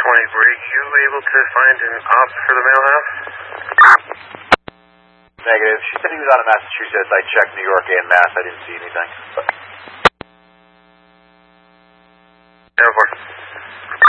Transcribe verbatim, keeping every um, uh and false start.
twenty, were you able to find an op for the mail house? Negative. She said he was out of Massachusetts. I checked New York and Mass. I didn't see anything. Airport.